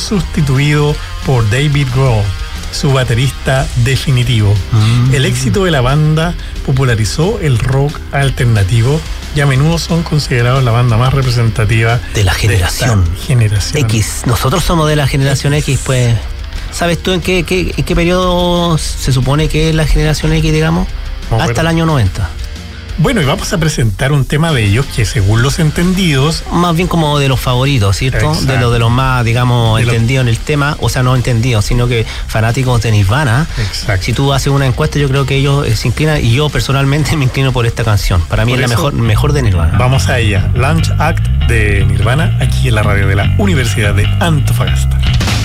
sustituido por David Grohl, su baterista definitivo. El éxito de la banda popularizó el rock alternativo y a menudo son considerados la banda más representativa de la generación X. Nosotros somos de la generación X, pues. ¿Sabes tú en qué periodo se supone que es la generación X, digamos? Hasta el año 90. Bueno, y vamos a presentar un tema de ellos que, según los entendidos, más bien como de los favoritos, ¿cierto? Exacto. De los más, digamos, entendidos en el tema, o sea, no entendidos, sino que fanáticos de Nirvana. Exacto. Si tú haces una encuesta, yo creo que ellos se inclinan, y yo personalmente me inclino por esta canción. Para mí es la mejor de Nirvana. Vamos a ella, Launch Act de Nirvana, aquí en la radio de la Universidad de Antofagasta.